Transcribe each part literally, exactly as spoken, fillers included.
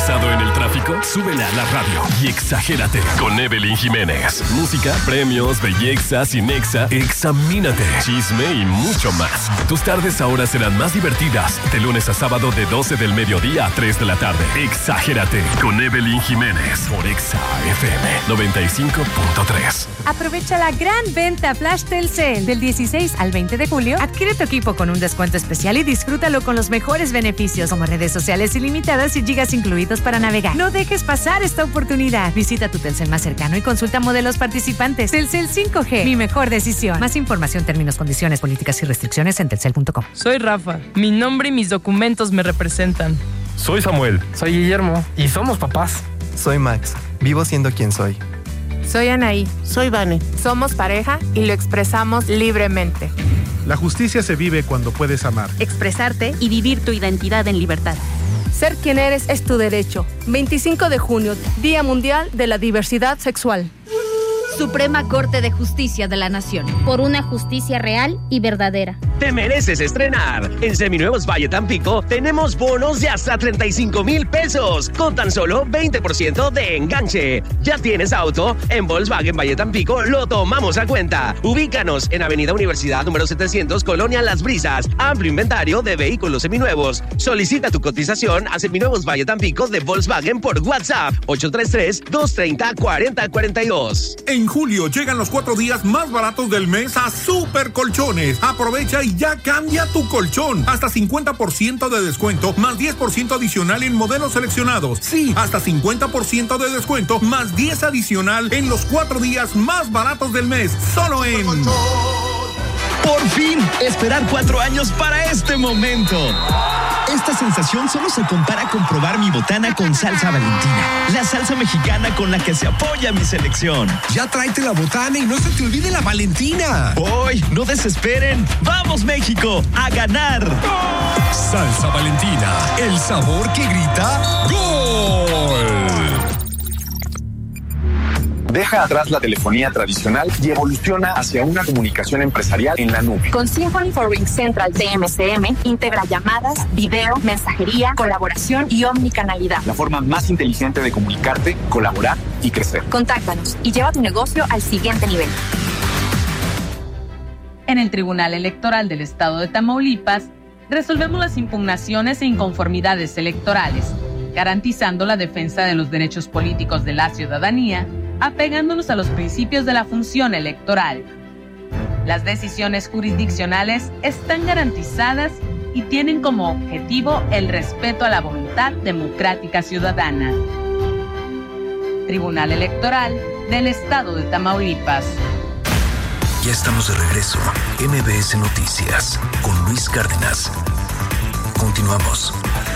¿Estresado en el tráfico? Súbele a la radio y exagérate con Evelyn Jiménez. Música, premios, belleza, cinexa, examínate, chisme y mucho más. Tus tardes ahora serán más divertidas. De lunes a sábado de doce del mediodía a tres de la tarde. Exagérate con Evelyn Jiménez por Exa F M noventa y cinco punto tres. Aprovecha la gran venta Flash Telcel del dieciséis al veinte de julio. Adquiere tu equipo con un descuento especial y disfrútalo con los mejores beneficios como redes sociales ilimitadas y gigas incluidos para navegar. No dejes pasar esta oportunidad. Visita tu Telcel más cercano y consulta modelos participantes. Telcel cinco G, mi mejor decisión. Más información, términos, condiciones, políticas y restricciones en telcel punto com. Soy Rafa. Mi nombre y mis documentos me representan. Soy Samuel. Soy Guillermo. Y somos papás. Soy Max. Vivo siendo quien soy. Soy Anaí. Soy Vane. Somos pareja y lo expresamos libremente. La justicia se vive cuando puedes amar, expresarte y vivir tu identidad en libertad. Ser quien eres es tu derecho. veinticinco de junio, Día Mundial de la Diversidad Sexual. Suprema Corte de Justicia de la Nación. Por una justicia real y verdadera. Te mereces estrenar. En Seminuevos Valle Tampico tenemos bonos de hasta treinta y cinco mil pesos con tan solo veinte por ciento de enganche. ¿Ya tienes auto? En Volkswagen Valle Tampico lo tomamos a cuenta. Ubícanos en Avenida Universidad número setecientos, Colonia Las Brisas. Amplio inventario de vehículos seminuevos. Solicita tu cotización a Seminuevos Valle Tampico de Volkswagen por WhatsApp ocho tres tres, dos tres cero, cuatro cero cuatro dos. En julio llegan los cuatro días más baratos del mes a Super Colchones. Aprovecha y ya cambia tu colchón. Hasta cincuenta por ciento de descuento, más diez por ciento adicional en modelos seleccionados. Sí, hasta cincuenta por ciento de descuento, más diez adicional en los cuatro días más baratos del mes. Solo en... Por fin, esperar cuatro años para este momento. Esta sensación solo se compara con probar mi botana con salsa Valentina, la salsa mexicana con la que se apoya mi selección. Ya tráete la botana y no se te olvide la Valentina. Hoy, no desesperen. ¡Vamos, México, a ganar! Salsa Valentina, el sabor que grita ¡Gol! Deja atrás la telefonía tradicional y evoluciona hacia una comunicación empresarial en la nube. Con Symphony for Ring Central de M C M, integra llamadas, video, mensajería, colaboración y omnicanalidad. La forma más inteligente de comunicarte, colaborar y crecer. Contáctanos y lleva tu negocio al siguiente nivel. En el Tribunal Electoral del Estado de Tamaulipas, resolvemos las impugnaciones e inconformidades electorales, garantizando la defensa de los derechos políticos de la ciudadanía, apegándonos a los principios de la función electoral. Las decisiones jurisdiccionales están garantizadas y tienen como objetivo el respeto a la voluntad democrática ciudadana. Tribunal Electoral del Estado de Tamaulipas. Ya estamos de regreso. M B S Noticias con Luis Cárdenas. Continuamos.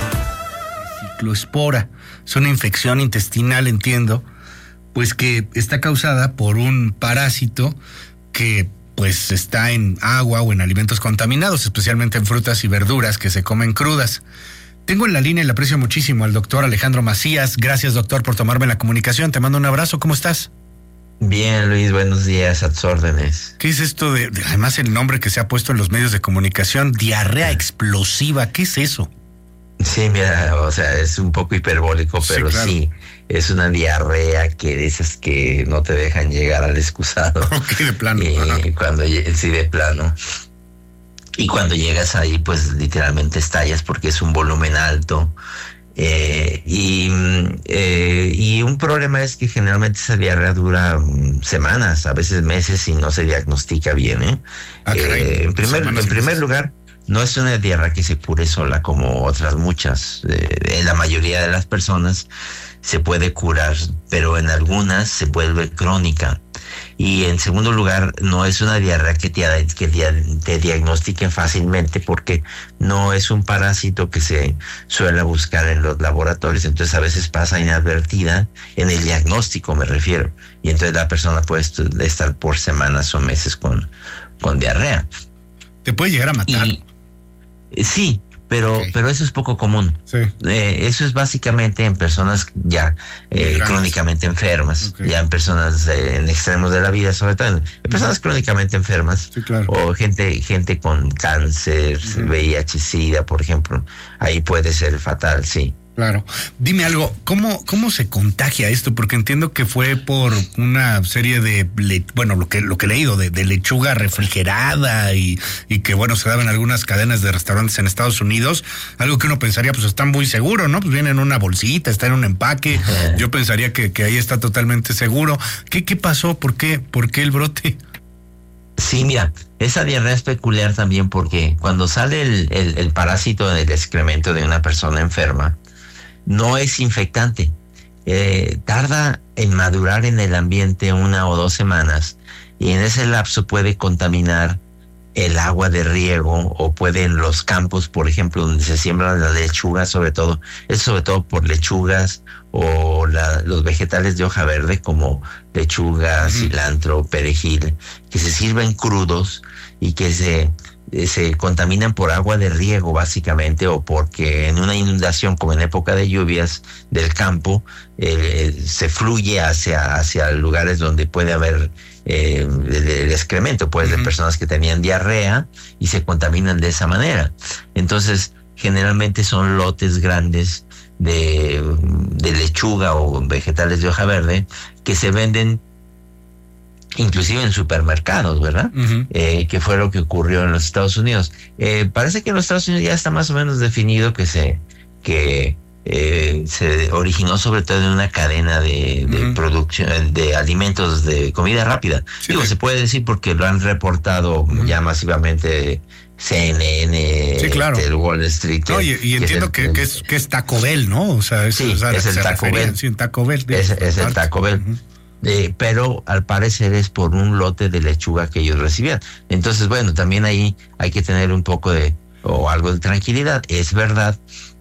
Cicloespora es una infección intestinal, entiendo, pues que está causada por un parásito que pues está en agua o en alimentos contaminados, especialmente en frutas y verduras que se comen crudas. Tengo en la línea y le aprecio muchísimo al doctor Alejandro Macías. Gracias, doctor, por tomarme la comunicación. Te mando un abrazo. ¿Cómo estás? Bien, Luis, buenos días, a tus órdenes. ¿Qué es esto de, de además el nombre que se ha puesto en los medios de comunicación, diarrea explosiva? ¿Qué es eso? Sí, mira, o sea, es un poco hiperbólico, pero sí, claro. Sí, es una diarrea que de esas que no te dejan llegar al excusado. Ok, de plano. Y cuando, sí, de plano. Y cuando llegas ahí, pues literalmente estallas porque es un volumen alto. Eh, y, eh, y un problema es que generalmente esa diarrea dura um, semanas, a veces meses, y no se diagnostica bien, ¿eh? Ah, eh en primer, en primer lugar, no es una diarrea que se cure sola como otras muchas. Eh, en la mayoría de las personas se puede curar, pero en algunas se vuelve crónica. Y en segundo lugar, no es una diarrea que te, que te diagnostiquen fácilmente porque no es un parásito que se suele buscar en los laboratorios. Entonces a veces pasa inadvertida en el diagnóstico, me refiero. Y entonces la persona puede estar por semanas o meses con, con diarrea. ¿Te puede llegar a matar? Y, sí, pero, okay. pero eso es poco común. Sí. Eh, eso es básicamente en personas ya eh, crónicamente enfermas, okay. ya en personas eh, en extremos de la vida, sobre todo en, en personas uh-huh. crónicamente enfermas, sí, claro. o gente gente con cáncer, uh-huh. V I H, SIDA, por ejemplo. Ahí puede ser fatal, sí. Claro. Dime algo, ¿cómo, cómo se contagia esto? Porque entiendo que fue por una serie de, le, bueno, lo que lo que he leído, de, de lechuga refrigerada y, y que, bueno, se daba en algunas cadenas de restaurantes en Estados Unidos. Algo que uno pensaría, pues está muy seguro, ¿no? Pues viene en una bolsita, está en un empaque. Yo pensaría que, que ahí está totalmente seguro. ¿Qué, qué pasó? ¿Por qué? ¿Por qué el brote? Sí, mira, esa diarrea es peculiar también porque cuando sale el, el, el parásito del excremento de una persona enferma, no es infectante. Eh, tarda en madurar en el ambiente una o dos semanas y en ese lapso puede contaminar el agua de riego o puede en los campos, por ejemplo, donde se siembran las lechugas, sobre todo, es sobre todo por lechugas o la, los vegetales de hoja verde como lechuga, uh-huh. cilantro, perejil, que se sirven crudos y que se... se contaminan por agua de riego básicamente o porque en una inundación como en época de lluvias del campo eh, se fluye hacia, hacia lugares donde puede haber eh, el, el excremento pues uh-huh. de personas que tenían diarrea y se contaminan de esa manera. Entonces generalmente son lotes grandes de, de lechuga o vegetales de hoja verde que se venden inclusive en supermercados, ¿verdad? Uh-huh. Eh, que fue lo que ocurrió en los Estados Unidos. Eh, parece que en los Estados Unidos ya está más o menos definido que se que eh, se originó sobre todo en una cadena de, de uh-huh. producción de alimentos de comida rápida. Sí, Digo, sí. se puede decir porque lo han reportado uh-huh. ya masivamente C N N, sí, claro. el Wall Street. No, y, y entiendo que, el, que, es, que es Taco Bell, ¿no? O sea, es, sí, o sea, es el Taco Bell. Sí, Taco Bell. Es, es el Taco Bell. Uh-huh. Eh, pero al parecer es por un lote de lechuga que ellos recibían. Entonces, bueno, también ahí hay que tener un poco de, o algo de tranquilidad. Es verdad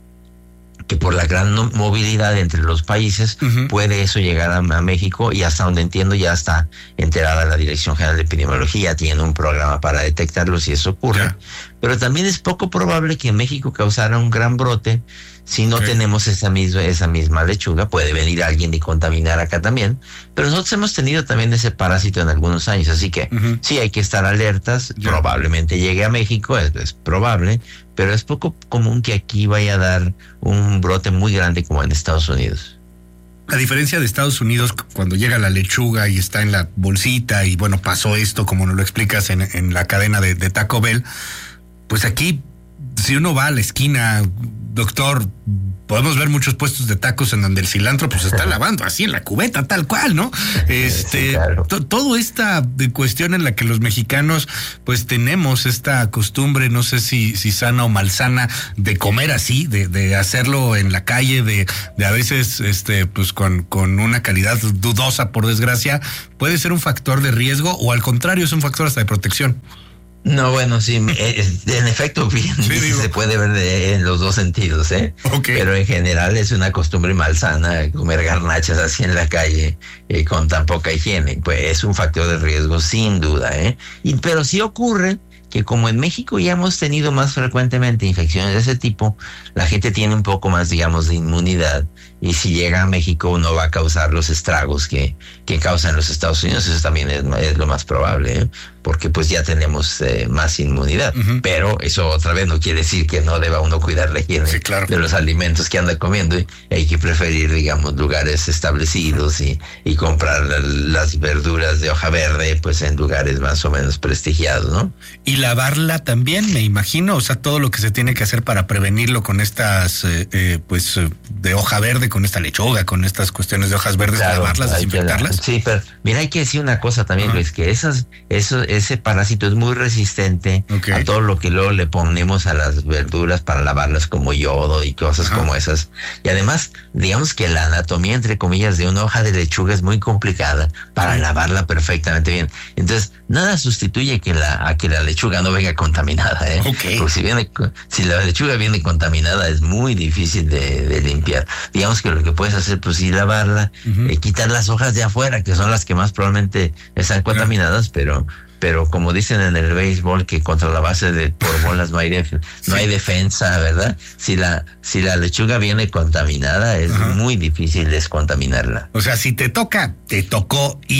que por la gran no, movilidad entre los países uh-huh. puede eso llegar a, a México y hasta donde entiendo ya está enterada la Dirección General de Epidemiología, tiene un programa para detectarlo si eso ocurre. Yeah. Pero también es poco probable que en México causara un gran brote si no okay. tenemos esa misma, esa misma lechuga. Puede venir alguien y contaminar acá también, pero nosotros hemos tenido también ese parásito en algunos años, así que uh-huh. sí hay que estar alertas. Yeah. Probablemente llegue a México, es, es probable, pero es poco común que aquí vaya a dar un brote muy grande como en Estados Unidos. A diferencia de Estados Unidos, cuando llega la lechuga y está en la bolsita y bueno, pasó esto como nos lo explicas en, en la cadena de, de Taco Bell, pues aquí, si uno va a la esquina, doctor, podemos ver muchos puestos de tacos en donde el cilantro pues se está lavando así en la cubeta, tal cual, ¿no? Este, sí, claro. to, todo esta de cuestión en la que los mexicanos pues tenemos esta costumbre, no sé si, si sana o malsana, de comer así, de, de hacerlo en la calle, de, de a veces este, pues con, con una calidad dudosa, por desgracia, puede ser un factor de riesgo o al contrario es un factor hasta de protección. No, bueno, sí, en efecto, bien, sí, se puede ver de, en los dos sentidos, ¿eh? Okay. Pero en general es una costumbre malsana comer garnachas así en la calle eh, con tan poca higiene. Pues es un factor de riesgo sin duda, ¿eh? Y, pero sí ocurre que como en México ya hemos tenido más frecuentemente infecciones de ese tipo, la gente tiene un poco más, digamos, de inmunidad y si llega a México no va a causar los estragos que, que causan los Estados Unidos. Eso también es, es lo más probable, ¿eh? Porque pues ya tenemos eh, más inmunidad. Uh-huh. Pero eso otra vez no quiere decir que no deba uno cuidar la higiene sí, claro. de los alimentos que anda comiendo. Y hay que preferir, digamos, lugares establecidos y, y comprar las verduras de hoja verde pues en lugares más o menos prestigiados, ¿no? Y lavarla también, me imagino, o sea, todo lo que se tiene que hacer para prevenirlo con estas, eh, eh, pues, de hoja verde, con esta lechuga, con estas cuestiones de hojas verdes, claro, lavarlas, desinfectarlas. Sí, pero mira, hay que decir una cosa también, Luis, uh-huh. que esas, eso, ese parásito es muy resistente okay. a todo lo que luego le ponemos a las verduras para lavarlas, como yodo y cosas uh-huh. como esas. Y además, digamos que la anatomía, entre comillas, de una hoja de lechuga es muy complicada para uh-huh. lavarla perfectamente bien. Entonces, nada sustituye que la, a que la lechuga no venga contaminada, ¿eh? Okay. Porque si viene, si la lechuga viene contaminada es muy difícil de, de limpiar. Digamos que lo que puedes hacer, pues sí, lavarla, uh-huh. eh, quitar las hojas de afuera, que son las que más probablemente están contaminadas, uh-huh. pero, pero como dicen en el béisbol, que contra la base de por bolas no hay, def- no sí. hay defensa, ¿verdad? Si la, si la lechuga viene contaminada, es uh-huh. muy difícil descontaminarla. O sea, si te toca, te tocó y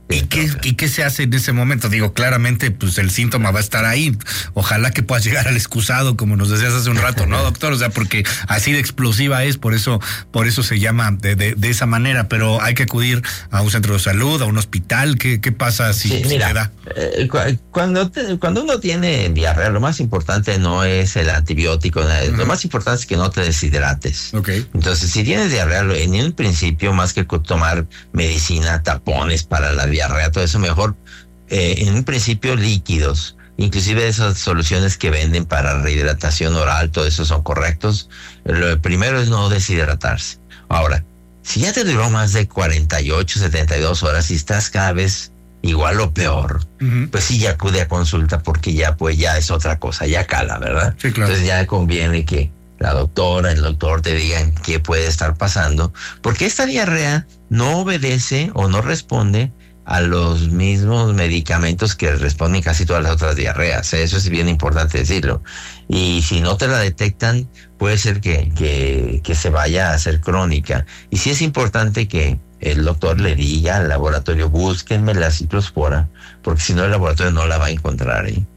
¿Y qué, ¿Y qué se hace en ese momento? Digo, claramente, pues el síntoma va a estar ahí. Ojalá que puedas llegar al excusado, como nos decías hace un rato, ¿no, doctor? O sea, porque así de explosiva es, por eso, por eso se llama de, de, de esa manera, pero hay que acudir a un centro de salud, a un hospital. ¿Qué, qué pasa si, sí, si mira, se da? Eh, cuando, te, cuando uno tiene diarrea, lo más importante no es el antibiótico, uh-huh. Lo más importante es que no te deshidrates. Okay. Entonces, si tienes diarrea, en un principio, más que tomar medicina, tapones para la diarrea, todo eso, mejor eh, en un principio líquidos, inclusive esas soluciones que venden para rehidratación oral, todo eso son correctos. Lo primero es no deshidratarse. Ahora, si ya te duró más de cuarenta y ocho, setenta y dos horas y estás cada vez igual o peor, uh-huh. pues sí, ya acude a consulta, porque ya pues ya es otra cosa, ya cala, ¿verdad? Sí, claro. Entonces ya conviene que la doctora, el doctor te digan qué puede estar pasando, porque esta diarrea no obedece o no responde a los mismos medicamentos que responden casi todas las otras diarreas. Eso es bien importante decirlo. Y si no te la detectan, puede ser que, que, que se vaya a hacer crónica. Y sí es importante que el doctor le diga al laboratorio, búsquenme la ciclospora, porque si no el laboratorio no la va a encontrar ahí.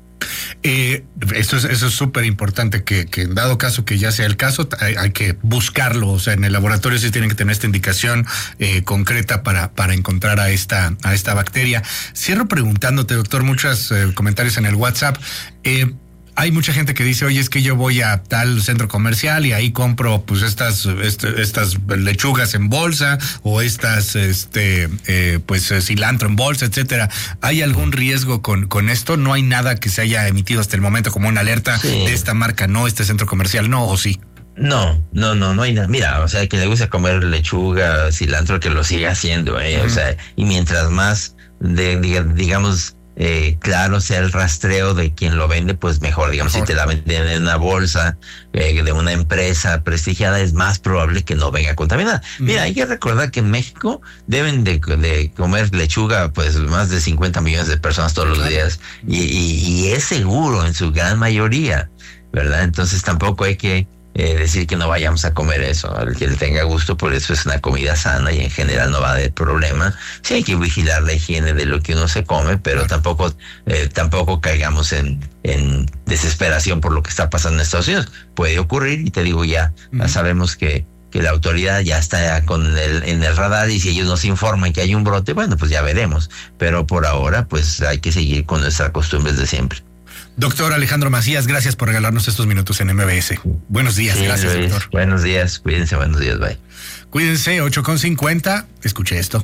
Eh, eso es eso es súper importante, que, que en dado caso que ya sea el caso, hay, hay que buscarlo. O sea, en el laboratorio sí tienen que tener esta indicación eh, concreta para, para encontrar a esta, a esta bacteria. Cierro preguntándote, doctor, muchos eh, comentarios en el WhatsApp. Eh, Hay mucha gente que dice, oye, es que yo voy a tal centro comercial y ahí compro pues estas este, estas lechugas en bolsa o estas este eh, pues cilantro en bolsa, etcétera. ¿Hay algún riesgo con, con esto? ¿No hay nada que se haya emitido hasta el momento como una alerta sí. de esta marca no, este centro comercial no, o sí? No, no, no, no hay nada. Mira, o sea, que le gusta comer lechuga, cilantro, que lo siga haciendo, eh. Uh-huh. O sea, y mientras más de, de digamos Eh, claro sea el rastreo de quien lo vende, pues mejor. Digamos, mejor. Si te la venden en una bolsa eh, de una empresa prestigiada, es más probable que no venga contaminada. Mm. Mira, hay que recordar que en México deben de, de comer lechuga pues más de cincuenta millones de personas todos los días, y, y, y es seguro en su gran mayoría, ¿verdad? Entonces tampoco hay que Eh, decir que no vayamos a comer eso. Al que le tenga gusto, por eso es una comida sana y en general no va a haber problema. Sí hay que vigilar la higiene de lo que uno se come, pero tampoco eh, tampoco caigamos en, en desesperación por lo que está pasando en Estados Unidos. Puede ocurrir, y te digo, ya, uh-huh. ya sabemos que que la autoridad ya está con el, en el radar, y si ellos nos informan que hay un brote, bueno, pues ya veremos. Pero por ahora, pues hay que seguir con nuestras costumbres de siempre. Doctor Alejandro Macías, gracias por regalarnos estos minutos en M B S. Buenos días, sí, gracias, Luis, doctor. Buenos días, cuídense, buenos días, bye. Cuídense, ocho con cincuenta, escuche esto.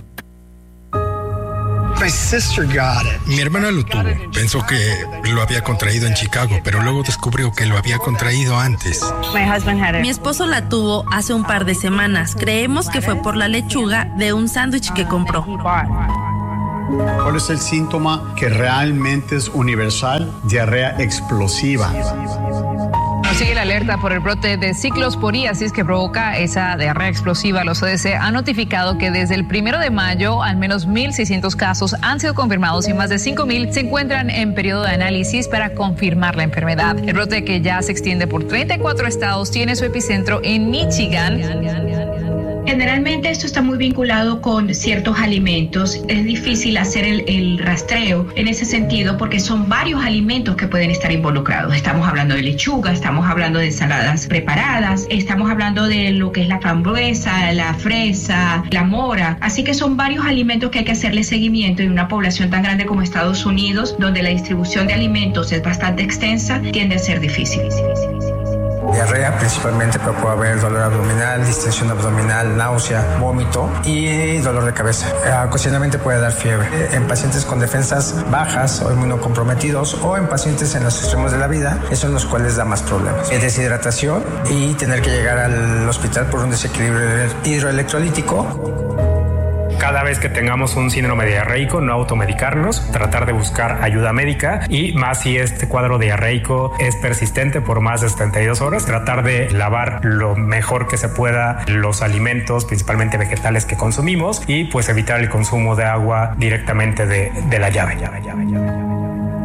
My sister got it. Mi hermana lo tuvo. Pensó que lo había contraído en Chicago, pero luego descubrió que lo había contraído antes. Mi esposo la tuvo hace un par de semanas. Creemos que fue por la lechuga de un sándwich que compró. ¿Cuál es el síntoma que realmente es universal? Diarrea explosiva. Sigue la alerta por el brote de ciclosporiasis que provoca esa diarrea explosiva. Los C D C ha notificado que desde el primero de mayo al menos mil seiscientos casos han sido confirmados y más de cinco mil se encuentran en periodo de análisis para confirmar la enfermedad. El brote, que ya se extiende por treinta y cuatro estados, tiene su epicentro en Michigan. Generalmente esto está muy vinculado con ciertos alimentos. Es difícil hacer el, el rastreo en ese sentido porque son varios alimentos que pueden estar involucrados. Estamos hablando de lechuga, estamos hablando de ensaladas preparadas, estamos hablando de lo que es la frambuesa, la fresa, la mora. Así que son varios alimentos que hay que hacerle seguimiento, y una población tan grande como Estados Unidos, donde la distribución de alimentos es bastante extensa, tiende a ser difícil. Diarrea principalmente, pero puede haber dolor abdominal, distensión abdominal, náusea, vómito y dolor de cabeza. Ocasionalmente puede dar fiebre. En pacientes con defensas bajas o inmunocomprometidos, o en pacientes en los extremos de la vida, esos son los cuales da más problemas. Deshidratación y tener que llegar al hospital por un desequilibrio hidroelectrolítico. Cada vez que tengamos un síndrome diarreico, no automedicarnos, tratar de buscar ayuda médica, y más si este cuadro diarreico es persistente por más de setenta y dos horas, tratar de lavar lo mejor que se pueda los alimentos, principalmente vegetales, que consumimos, y pues evitar el consumo de agua directamente de, de la llave. llave, llave, llave, llave.